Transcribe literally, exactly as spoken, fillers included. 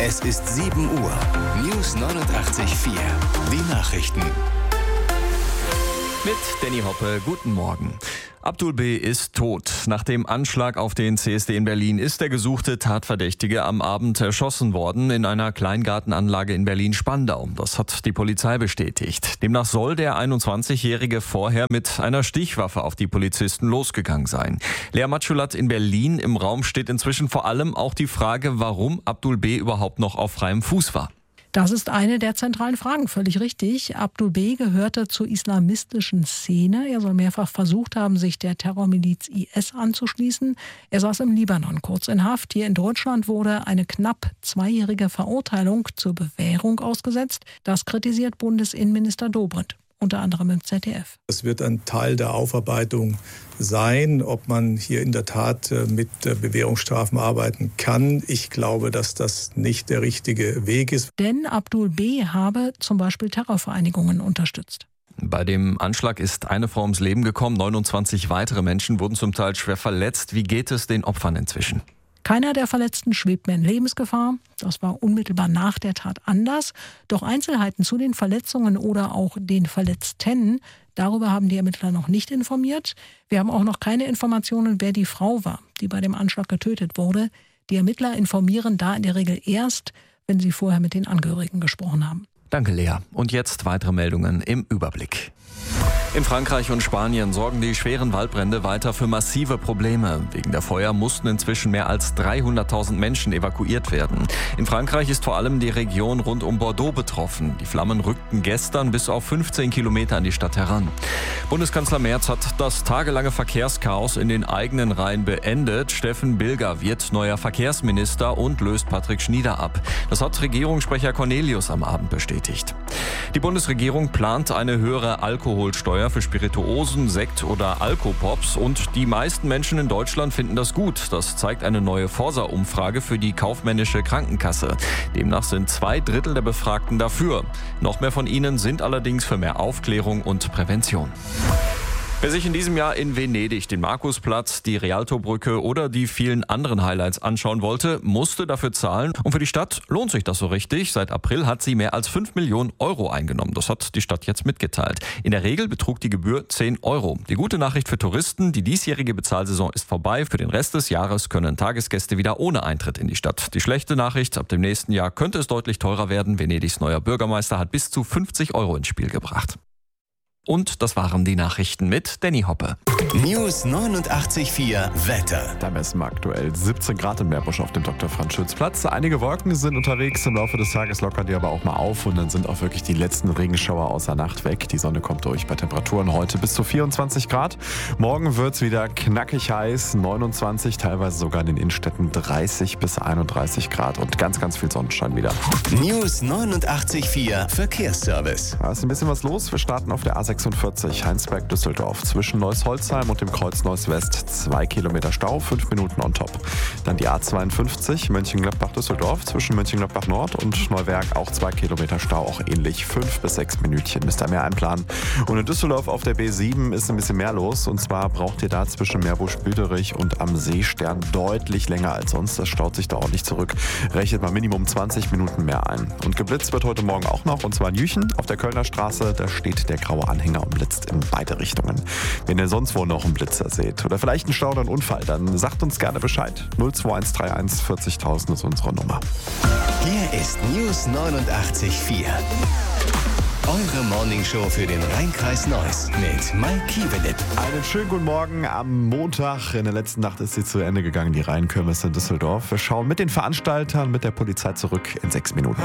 Es ist sieben Uhr. News neunundachtzig Komma vier. Die Nachrichten. Mit Danny Hoppe, guten Morgen. Abdul B. ist tot. Nach dem Anschlag auf den C S D in Berlin ist der gesuchte Tatverdächtige am Abend erschossen worden in einer Kleingartenanlage in Berlin-Spandau. Das hat die Polizei bestätigt. Demnach soll der einundzwanzigjährige vorher mit einer Stichwaffe auf die Polizisten losgegangen sein. Lea Matschulat in Berlin. Im Raum steht inzwischen vor allem auch die Frage, warum Abdul B. überhaupt noch auf freiem Fuß war. Das ist eine der zentralen Fragen, völlig richtig. Abdul B. gehörte zur islamistischen Szene. Er soll mehrfach versucht haben, sich der Terrormiliz I S anzuschließen. Er saß im Libanon kurz in Haft. Hier in Deutschland wurde eine knapp zweijährige Verurteilung zur Bewährung ausgesetzt. Das kritisiert Bundesinnenminister Dobrindt, unter anderem im Z D F. Es wird ein Teil der Aufarbeitung sein, ob man hier in der Tat mit Bewährungsstrafen arbeiten kann. Ich glaube, dass das nicht der richtige Weg ist. Denn Abdul B. habe zum Beispiel Terrorvereinigungen unterstützt. Bei dem Anschlag ist eine Frau ums Leben gekommen, neunundzwanzig weitere Menschen wurden zum Teil schwer verletzt. Wie geht es den Opfern inzwischen? Keiner der Verletzten schwebt mehr in Lebensgefahr. Das war unmittelbar nach der Tat anders. Doch Einzelheiten zu den Verletzungen oder auch den Verletzten, darüber haben die Ermittler noch nicht informiert. Wir haben auch noch keine Informationen, wer die Frau war, die bei dem Anschlag getötet wurde. Die Ermittler informieren da in der Regel erst, wenn sie vorher mit den Angehörigen gesprochen haben. Danke, Lea. Und jetzt weitere Meldungen im Überblick. In Frankreich und Spanien sorgen die schweren Waldbrände weiter für massive Probleme. Wegen der Feuer mussten inzwischen mehr als dreihunderttausend Menschen evakuiert werden. In Frankreich ist vor allem die Region rund um Bordeaux betroffen. Die Flammen rückten gestern bis auf fünfzehn Kilometer an die Stadt heran. Bundeskanzler Merz hat das tagelange Verkehrschaos in den eigenen Reihen beendet. Steffen Bilger wird neuer Verkehrsminister und löst Patrick Schnieder ab. Das hat Regierungssprecher Cornelius am Abend bestätigt. Die Bundesregierung plant eine höhere Alkoholsteuer für Spirituosen, Sekt oder Alkopops und die meisten Menschen in Deutschland finden das gut. Das zeigt eine neue Forsa-Umfrage für die kaufmännische Krankenkasse. Demnach sind zwei Drittel der Befragten dafür. Noch mehr von ihnen sind allerdings für mehr Aufklärung und Prävention. Wer sich in diesem Jahr in Venedig den Markusplatz, die Rialtobrücke oder die vielen anderen Highlights anschauen wollte, musste dafür zahlen. Und für die Stadt lohnt sich das so richtig. Seit April hat sie mehr als fünf Millionen Euro eingenommen. Das hat die Stadt jetzt mitgeteilt. In der Regel betrug die Gebühr zehn Euro. Die gute Nachricht für Touristen, die diesjährige Bezahlsaison ist vorbei. Für den Rest des Jahres können Tagesgäste wieder ohne Eintritt in die Stadt. Die schlechte Nachricht, ab dem nächsten Jahr könnte es deutlich teurer werden. Venedigs neuer Bürgermeister hat bis zu fünfzig Euro ins Spiel gebracht. Und das waren die Nachrichten mit Danny Hoppe. News neunundachtzig Komma vier Wetter. Da messen wir aktuell siebzehn Grad in Meerbusch auf dem Doktor Franz Schütz Platz. Einige Wolken sind unterwegs, im Laufe des Tages lockern die aber auch mal auf und dann sind auch wirklich die letzten Regenschauer außer Nacht weg. Die Sonne kommt durch bei Temperaturen heute bis zu vierundzwanzig Grad. Morgen wird es wieder knackig heiß, neunundzwanzig, teilweise sogar in den Innenstädten dreißig bis einunddreißig Grad und ganz, ganz viel Sonnenschein wieder. News neunundachtzig Komma vier Verkehrsservice. Da ist ein bisschen was los. Wir starten auf der A sechsundvierzig Heinsberg-Düsseldorf zwischen Neuss-Holzheim und dem Kreuz Neuss-West. Zwei Kilometer Stau, fünf Minuten on top. Dann die A zweiundfünfzig Mönchengladbach-Düsseldorf zwischen Mönchengladbach-Nord und Neuwerk. Auch zwei Kilometer Stau, auch ähnlich. Fünf bis sechs Minütchen müsst ihr mehr einplanen. Und in Düsseldorf auf der B sieben ist ein bisschen mehr los. Und zwar braucht ihr da zwischen Meerbusch-Büderich und am Seestern deutlich länger als sonst. Das staut sich da ordentlich zurück. Rechnet mal Minimum zwanzig Minuten mehr ein. Und geblitzt wird heute Morgen auch noch. Und zwar in Jüchen auf der Kölner Straße. Da steht der graue Anhänger und blitzt in beide Richtungen. Wenn ihr sonst wo noch einen Blitzer seht oder vielleicht einen Stau oder einen Unfall, dann sagt uns gerne Bescheid. null zwei eins drei eins vierzigtausend ist unsere Nummer. Hier ist News neunundachtzig Komma vier. Eure Morningshow für den Rhein-Kreis Neuss mit Mike Kievelip. Einen schönen guten Morgen am Montag. In der letzten Nacht ist sie zu Ende gegangen, die Rheinkirmes in Düsseldorf. Wir schauen mit den Veranstaltern, mit der Polizei zurück in sechs Minuten.